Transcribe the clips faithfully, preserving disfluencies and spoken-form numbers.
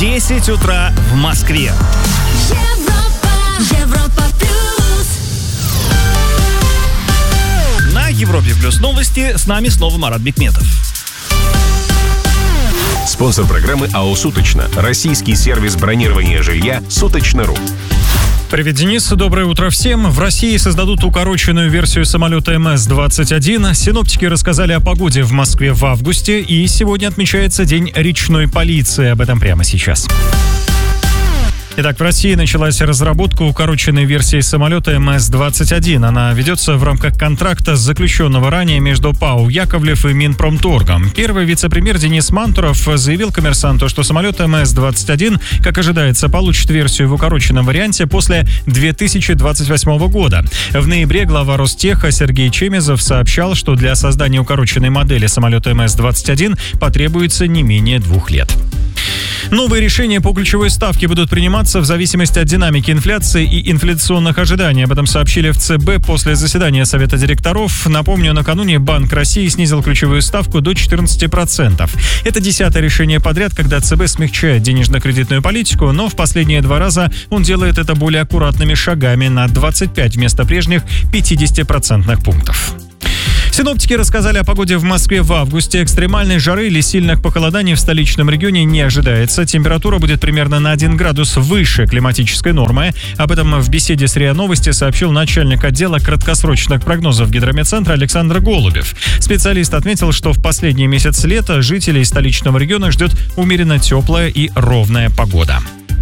десять утра в Москве. Европа, Европа плюс. На Европе плюс новости. С нами снова Марат Бекметов. Спонсор программы АО «Суточно». Российский сервис бронирования жилья «Суточно.ру». Привет, Денис. Доброе утро всем. В России создадут укороченную версию самолета эм эс двадцать один. Синоптики рассказали о погоде в Москве в августе. И сегодня отмечается День речной полиции. Об этом прямо сейчас. Итак, в России началась разработка укороченной версии самолета эм эс двадцать один. Она ведется в рамках контракта, заключенного ранее между ПАО «Яковлев» и Минпромторгом. Первый вице-премьер Денис Мантуров заявил «Коммерсанту», что самолет эм эс двадцать один, как ожидается, получит версию в укороченном варианте после две тысячи двадцать восьмого года. В ноябре глава Ростеха Сергей Чемезов сообщал, что для создания укороченной модели самолета эм эс двадцать один потребуется не менее двух лет. Новые решения по ключевой ставке будут приниматься в зависимости от динамики инфляции и инфляционных ожиданий. Об этом сообщили в ЦБ после заседания Совета директоров. Напомню, накануне Банк России снизил ключевую ставку до четырнадцати процентов. Это десятое решение подряд, когда ЦБ смягчает денежно-кредитную политику, но в последние два раза он делает это более аккуратными шагами на двадцать пять вместо прежних пятидесяти процентных пунктов. Синоптики рассказали о погоде в Москве в августе. Экстремальной жары или сильных похолоданий в столичном регионе не ожидается. Температура будет примерно на один градус выше климатической нормы. Об этом в беседе с РИА Новости сообщил начальник отдела краткосрочных прогнозов Гидрометцентра Александр Голубев. Специалист отметил, что в последний месяц лета жителей столичного региона ждет умеренно теплая и ровная погода.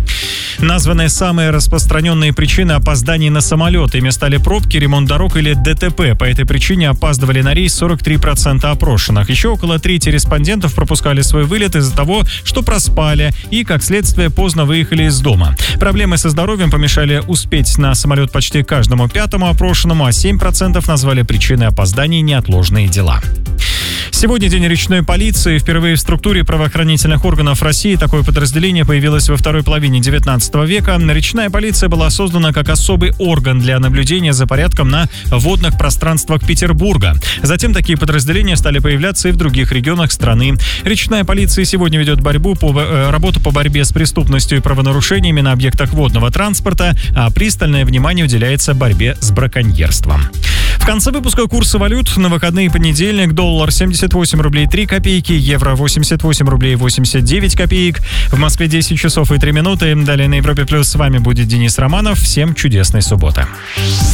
Названы самые распространенные причины опозданий на самолет. Ими стали пробки, ремонт дорог или ДТП. По этой причине опаздывали на рейс сорок три процента опрошенных. Еще около трети респондентов пропускали свой вылет из-за того, что проспали и, как следствие, поздно выехали из дома. Проблемы со здоровьем помешали успеть на самолет почти каждому пятому опрошенному, а семь процентов назвали причиной опозданий неотложные дела. Сегодня день речной полиции. Впервые в структуре правоохранительных органов России такое подразделение появилось во второй половине девятнадцатого века. Речная полиция была создана как особый орган для наблюдения за порядком на водных пространствах Петербурга. Затем такие подразделения стали появляться и в других регионах страны. Речная полиция сегодня ведет борьбу по, э, работу по борьбе с преступностью и правонарушениями на объектах водного транспорта, а пристальное внимание уделяется борьбе с браконьерством. В конце выпуска курсы валют. На выходные понедельник: доллар семьдесят восемь рублей три копейки, евро восемьдесят восемь рублей восемьдесят девять копеек. В Москве десять часов и три минуты. Далее на Европе Плюс с вами будет Денис Романов. Всем чудесной субботы.